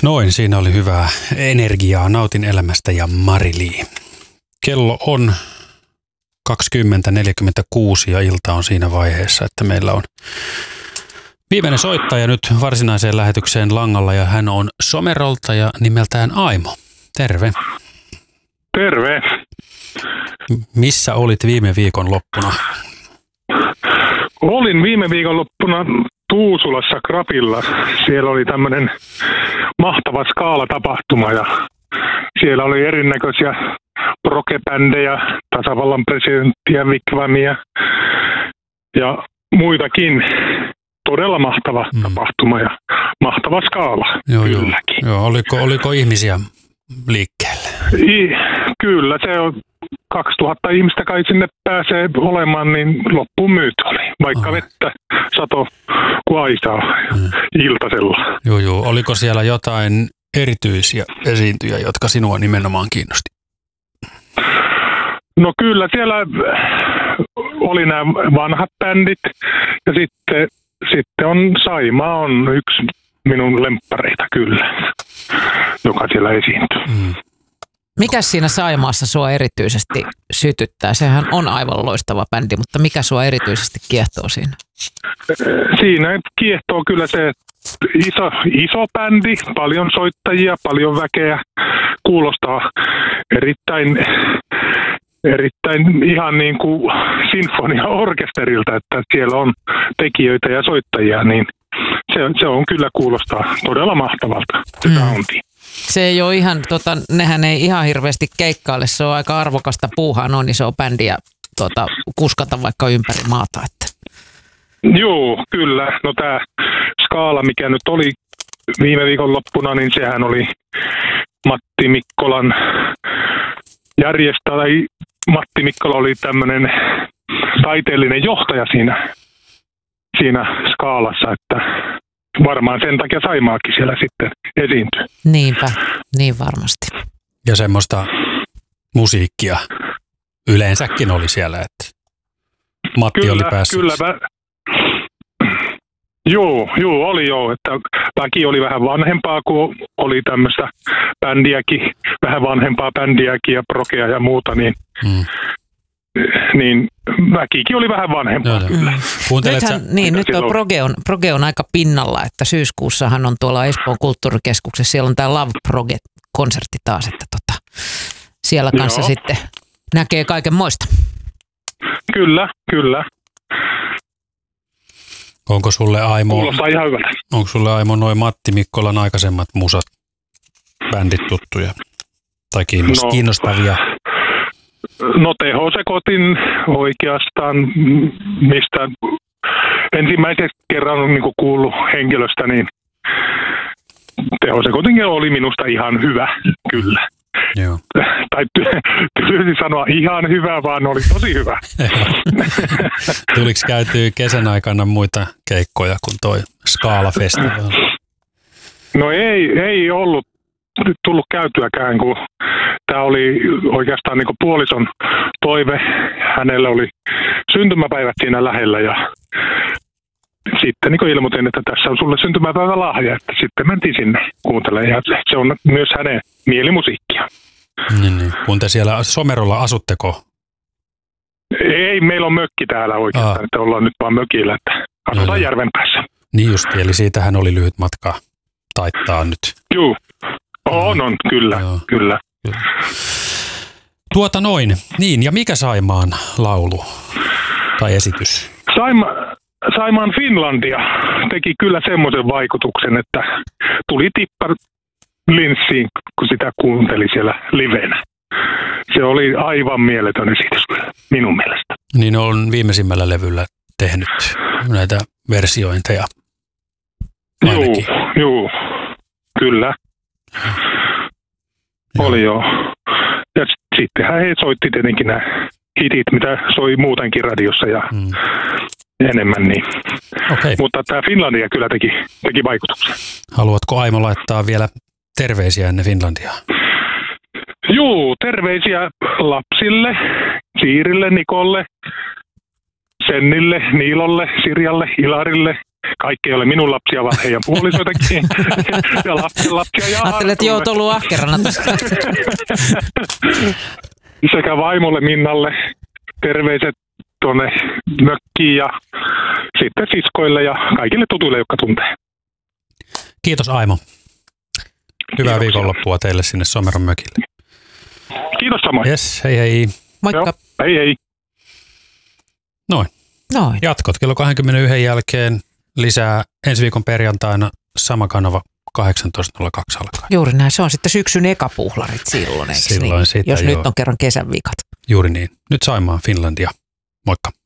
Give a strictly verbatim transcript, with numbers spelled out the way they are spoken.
Noin, siinä oli hyvää energiaa. Nautin elämästä ja Mari-Li. Kello on kaksikymmentä neljäkymmentäkuusi ja ilta on siinä vaiheessa, että meillä on viimeinen soittaja nyt varsinaiseen lähetykseen langalla ja hän on Somerolta ja nimeltään Aimo. Terve. Terve. Missä olit viime viikon loppuna? Olin viime viikon loppuna Tuusulassa Krapilla. Siellä oli tämmöinen mahtava skaalatapahtuma ja siellä oli erinäköisiä progebändejä, tasavallan presidenttiä, Wigwamia ja muitakin. Todella mahtava mm. tapahtuma ja mahtava skaala, joo, kylläkin. Joo, joo. Oliko, oliko ihmisiä liikkeelle? I, kyllä, se on kaksituhatta ihmistä kai sinne pääsee olemaan, niin loppuun myyty oli. Vaikka Aha. vettä sato kuaisaa mm. iltasella. Joo, joo. Oliko siellä jotain erityisiä esiintyjä, jotka sinua nimenomaan kiinnosti? No kyllä, siellä oli nämä vanhat bändit ja sitten, sitten on Saimaa on yksi minun lemppareita kyllä, joka siellä esiintyy. Mm. Mikäs siinä Saimaassa sua erityisesti sytyttää? Sehän on aivan loistava bändi, mutta mikä sua erityisesti kiehtoo siinä? Siinä kiehtoo kyllä se iso, iso bändi, paljon soittajia, paljon väkeä, kuulostaa erittäin, erittäin ihan niin kuin sinfoniaorkesterilta, että siellä on tekijöitä ja soittajia, niin se, se on kyllä kuulostaa todella mahtavalta se mm. soundi. Se ei ole ihan, tota, nehän ei ihan hirveästi keikkaile, se on aika arvokasta puuhaa noin iso bändi ja tota, kuskata vaikka ympäri maata. Että. Joo, kyllä. No tämä skaala, mikä nyt oli viime viikon loppuna, niin sehän oli Matti Mikkolan järjestäjä. Matti Mikkola oli tämmöinen taiteellinen johtaja siinä, siinä skaalassa, että varmaan sen takia Saimaakin siellä sitten esiintyy. Niinpä, niin varmasti. Ja semmoista musiikkia yleensäkin oli siellä, että Matti kyllä, oli päässyt. Kyllä, mä... Joo, joo, oli joo, että väki oli vähän vanhempaa, kun oli tämmöistä bändiäkin, vähän vanhempaa bändiäkin ja progea ja muuta, niin, hmm. niin väkikin oli vähän vanhempaa joo, kyllä. Nythän, niin, nyt on proge, on proge on aika pinnalla, että syyskuussahan on tuolla Espoon kulttuurikeskuksessa, siellä on tämä Love Proge-konsertti taas, että tota, siellä kanssa joo. sitten näkee kaiken moista. Kyllä, kyllä. Onko sulle Aimo, ihan hyvältä. Onko sulle Aimo noin Matti Mikkolan aikaisemmat musat, bändit tuttuja tai kiinnost- no, kiinnostavia? No tehosekotin oikeastaan, mistä ensimmäisen kerran on niin kuullut henkilöstä, niin tehosekotin oli minusta ihan hyvä, kyllä. Joo. Tai tylsin sanoa ihan hyvä, vaan oli tosi hyvä. Tuliko käytyä kesän aikana muita keikkoja kuin toi Skaala-festivaali? No ei, ei ollut tullut käytyäkään, kun tämä oli oikeastaan niin kuin puolison toive. Hänellä oli syntymäpäivät siinä lähellä ja sitten niin ilmoitin, että tässä on sulle syntymäpäivä lahja, että sitten mentiin sinne kuuntelemaan ja se on myös hänen mielimusiikkia. Niin, niin. Kun te siellä Somerolla asutteko? Ei, meillä on mökki täällä oikeastaan, Aa. että ollaan nyt vaan mökillä, että asutaan järven päässä. Niin just, eli siitähän oli lyhyt matka taittaa nyt. Joo, on, on, kyllä, Joo. kyllä. kyllä. Tuota noin, niin ja mikä Saimaan laulu tai esitys? Saima, Saimaan Finlandia teki kyllä semmoisen vaikutuksen, että tuli tippa linssiin, kun sitä kuunteli siellä livenä. Se oli aivan mieletön esitys minun mielestä. Niin on viimeisimmällä levyllä tehnyt näitä versiointeja. Ainakin. Joo, joo, kyllä. Joo. Oli joo. Ja sittenhän he soitti tietenkin nämä hitit, mitä soi muutenkin radiossa ja mm. enemmän niin. Okay. Mutta tämä Finlandia kyllä teki, teki vaikutuksen. Haluatko Aimo laittaa vielä terveisiä ennen Finlandiaa? Joo, terveisiä lapsille, Siirille, Nikolle, Sennille, Niilolle, Sirjalle, Ilarille, kaikki ei ole minun lapsia, vaan heidän puolisoitakin ja lapsen lapsia. Ja ajattelin, että joo, ollut ahkerana tuossa. Sekä vaimolle Minnalle terveiset tuonne mökkiin ja sitten siskoille ja kaikille tutuille, jotka tuntee. Kiitos Aimo. Hyvää Kiitoksia. Viikonloppua teille sinne Someron mökille. Kiitos samoin. Yes, hei hei. Moikka. Joo, hei hei. Noin. Noin. Jatkot kello kaksikymmentäyksi jälkeen lisää ensi viikon perjantaina sama kanava kahdeksantoista nolla kaksi alkaen. Juuri näin. Se on sitten syksyn ekapuhlarit silloin, eikö Silloin niin? sitä, Jos joo. nyt on kerran kesän viikat. Juuri niin. Nyt Saimaan Finlandia. Moikka.